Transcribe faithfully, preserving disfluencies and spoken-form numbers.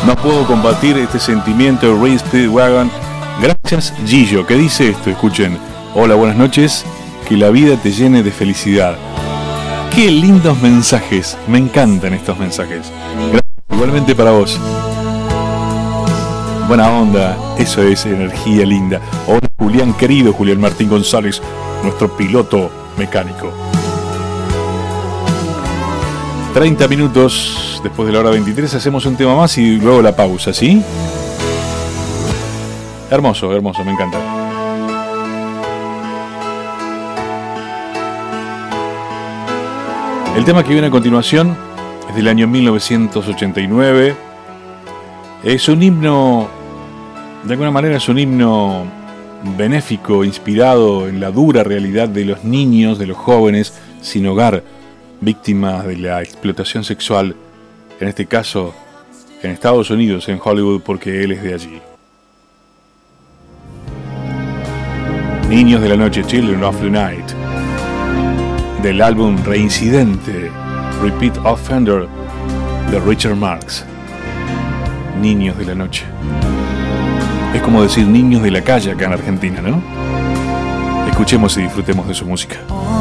No puedo combatir este sentimiento de Red Speedwagon. Gracias, Gillo, que dice esto, escuchen. Hola, buenas noches, que la vida te llene de felicidad. Qué lindos mensajes, me encantan estos mensajes. Gracias, igualmente para vos. Buena onda, eso es energía linda. Hola, Julián, querido Julián Martín González, nuestro piloto mecánico. treinta minutos después de la hora veintitrés, hacemos un tema más y luego la pausa, ¿sí? Hermoso, hermoso, me encanta. El tema que viene a continuación es del año mil novecientos ochenta y nueve. Es un himno, de alguna manera es un himno benéfico, inspirado en la dura realidad de los niños, de los jóvenes sin hogar, víctimas de la explotación sexual, en este caso en Estados Unidos, en Hollywood, porque él es de allí. Niños de la noche, Children of the Night, del álbum Reincidente, Repeat Offender, de Richard Marx. Niños de la noche. Es como decir niños de la calle acá en Argentina, ¿no? Escuchemos y disfrutemos de su música.